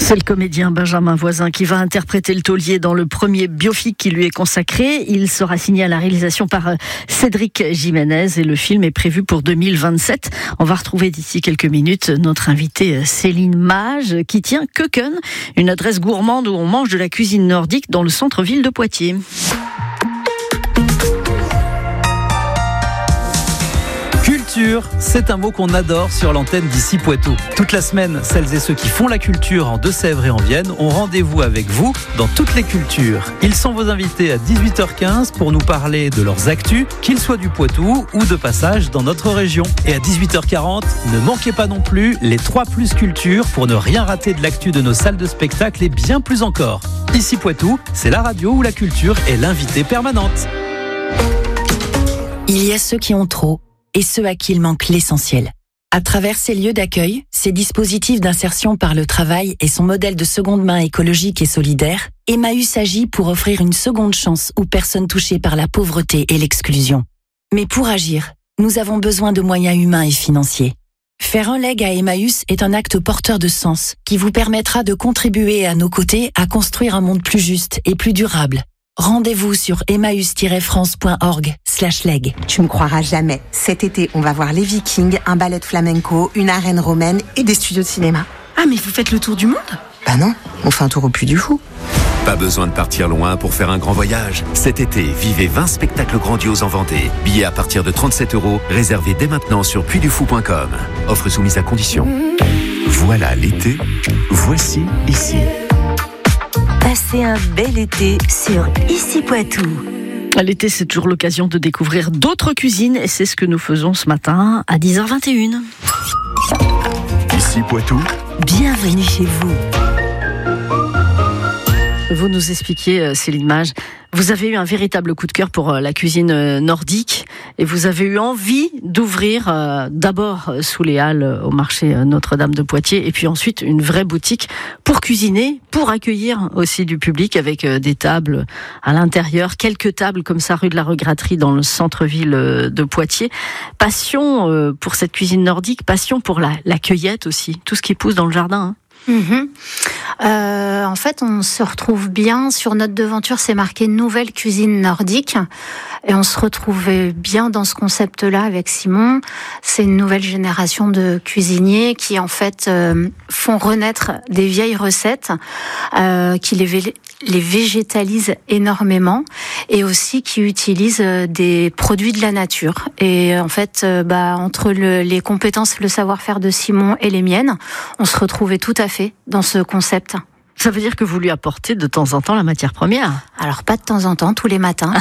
C'est le comédien Benjamin Voisin qui va interpréter le taulier dans le premier biopic qui lui est consacré. Il sera signé à la réalisation par Cédric Jiménez et le film est prévu pour 2027. On va retrouver d'ici quelques minutes notre invitée Céline Mage qui tient Köken, une adresse gourmande où on mange de la cuisine nordique dans le centre-ville de Poitiers. Culture, c'est un mot qu'on adore sur l'antenne d'Ici Poitou. Toute la semaine, celles et ceux qui font la culture en Deux-Sèvres et en Vienne ont rendez-vous avec vous dans toutes les cultures. Ils sont vos invités à 18h15 pour nous parler de leurs actus, qu'ils soient du Poitou ou de passage dans notre région. Et à 18h40, ne manquez pas non plus les 3 plus cultures pour ne rien rater de l'actu de nos salles de spectacle et bien plus encore. Ici Poitou, c'est la radio où la culture est l'invitée permanente. Il y a ceux qui ont trop et ceux à qui il manque l'essentiel. À travers ces lieux d'accueil, ces dispositifs d'insertion par le travail et son modèle de seconde main écologique et solidaire, Emmaüs agit pour offrir une seconde chance aux personnes touchées par la pauvreté et l'exclusion. Mais pour agir, nous avons besoin de moyens humains et financiers. Faire un leg à Emmaüs est un acte porteur de sens qui vous permettra de contribuer à nos côtés à construire un monde plus juste et plus durable. Rendez-vous sur emmaüs-france.org/leg. Tu me croiras jamais. Cet été, on va voir les Vikings, un ballet de flamenco, une arène romaine et des studios de cinéma. Ah, mais vous faites le tour du monde ? Bah non, on fait un tour au Puy du Fou. Pas besoin de partir loin pour faire un grand voyage. Cet été, vivez 20 spectacles grandioses en Vendée. Billets à partir de 37 €, réservés dès maintenant sur puydufou.com. Offre soumise à condition. Voilà l'été, voici Ici. Passez un bel été sur Ici Poitou. L'été, c'est toujours l'occasion de découvrir d'autres cuisines et c'est ce que nous faisons ce matin à 10h21. Ici Poitou. Bienvenue chez vous. Vous nous expliquiez, Céline Mage, vous avez eu un véritable coup de cœur pour la cuisine nordique et vous avez eu envie d'ouvrir d'abord sous les Halles au marché Notre-Dame de Poitiers et puis ensuite une vraie boutique pour cuisiner, pour accueillir aussi du public avec des tables à l'intérieur, quelques tables comme ça rue de la Regraterie dans le centre-ville de Poitiers. Passion pour cette cuisine nordique, passion pour la cueillette aussi, tout ce qui pousse dans le jardin. Hein. En fait, on se retrouve bien sur notre devanture, c'est marqué nouvelle cuisine nordique, et on se retrouvait bien dans ce concept-là avec Simon. C'est une nouvelle génération de cuisiniers qui en fait font renaître des vieilles recettes, qui les végétalisent énormément et aussi qui utilisent des produits de la nature. Et en fait, entre les compétences, le savoir-faire de Simon et les miennes, on se retrouvait tout à fait dans ce concept. Ça veut dire que vous lui apportez de temps en temps la matière première ? Alors pas de temps en temps, tous les matins.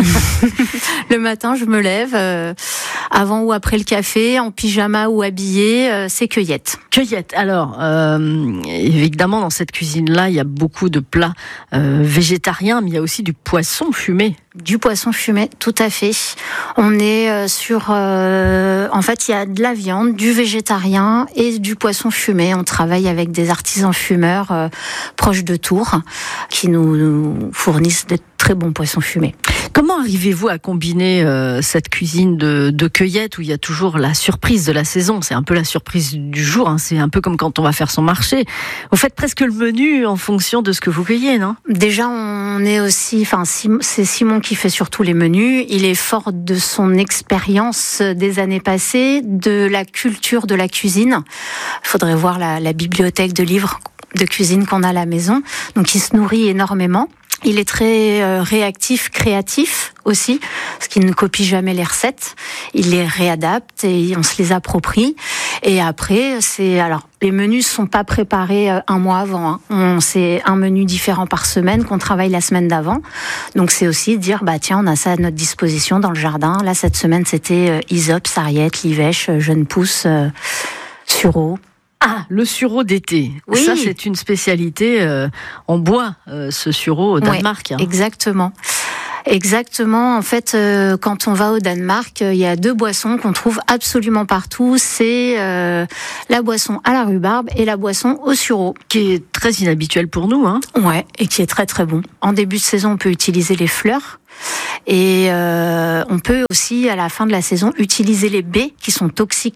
Le matin, je me lève, avant ou après le café, en pyjama ou habillée, c'est cueillette. Cueillette. Alors, évidemment, dans cette cuisine-là, il y a beaucoup de plats végétariens, mais il y a aussi du poisson fumé. Du poisson fumé, tout à fait. On est sur... en fait, il y a de la viande, du végétarien et du poisson fumé. On travaille avec des artisans fumeurs proches de Tours qui nous fournissent de très bons poissons fumés. Comment arrivez-vous à combiner cette cuisine de cueillette où il y a toujours la surprise de la saison ? C'est un peu la surprise du jour, hein. C'est un peu comme quand on va faire son marché. Vous faites presque le menu en fonction de ce que vous cueillez, non ? Déjà, on est aussi... c'est Simon qui fait surtout les menus. Il est fort de son expérience des années passées, de la culture de la cuisine. Il faudrait voir la bibliothèque de livres de cuisine qu'on a à la maison. Donc, il se nourrit énormément. Il est très réactif, créatif aussi, parce qu'il ne copie jamais les recettes. Il les réadapte et on se les approprie. Et après, les menus sont pas préparés un mois avant. Hein. C'est un menu différent par semaine qu'on travaille la semaine d'avant. Donc c'est aussi dire, tiens, on a ça à notre disposition dans le jardin. Là, cette semaine, c'était Hysope, sarriette, livèche, jeune pousse, sureau. Ah, le sureau d'été. Oui. Ça, c'est une spécialité en bois, ce sureau au Danemark. Ouais, exactement. Exactement. En fait, quand on va au Danemark, il y a 2 boissons qu'on trouve absolument partout. C'est la boisson à la rhubarbe et la boisson au sureau. Qui est très inhabituelle pour nous, hein. Ouais, et qui est très très bon. En début de saison, on peut utiliser les fleurs. Et on peut aussi, à la fin de la saison, utiliser les baies qui sont toxiques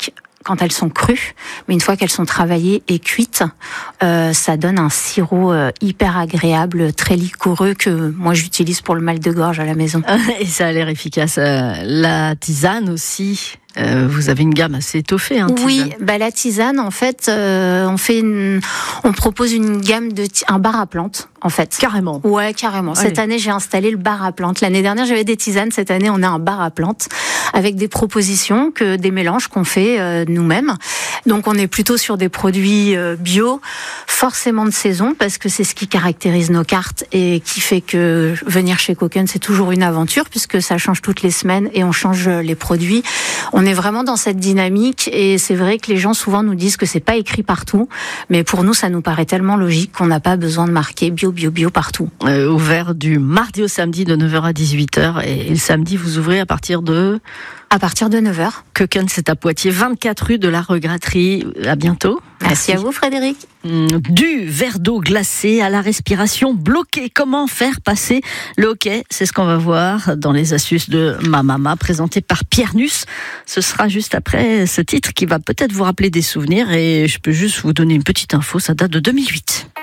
quand elles sont crues, mais une fois qu'elles sont travaillées et cuites, ça donne un sirop hyper agréable, très liquoreux, que moi j'utilise pour le mal de gorge à la maison. Et ça a l'air efficace. La tisane aussi. Vous avez une gamme assez étoffée, hein, tisane. Oui, la tisane, en fait, on propose une gamme un bar à plantes, en fait. Carrément. Ouais, carrément. Allez. Cette année, j'ai installé le bar à plantes. L'année dernière, j'avais des tisanes. Cette année, on a un bar à plantes avec des propositions, des mélanges qu'on fait nous-mêmes. Donc, on est plutôt sur des produits bio, forcément de saison, parce que c'est ce qui caractérise nos cartes et qui fait que venir chez Koken, c'est toujours une aventure, puisque ça change toutes les semaines et on change les produits. On est vraiment dans cette dynamique et c'est vrai que les gens souvent nous disent que c'est pas écrit partout, mais pour nous, ça nous paraît tellement logique qu'on n'a pas besoin de marquer bio, bio, bio partout. Ouvert du mardi au samedi de 9h à 18h et le samedi, vous ouvrez à partir de 9h. Koken, c'est à Poitiers, 24 rue de la Regretterie. À bientôt. Merci à vous, Frédéric. Du verre d'eau glacé à la respiration bloquée. Comment faire passer le hoquet? C'est ce qu'on va voir dans les astuces de Ma Mama, présenté par Pierre Nuss. Ce sera juste après ce titre qui va peut-être vous rappeler des souvenirs et je peux juste vous donner une petite info. Ça date de 2008.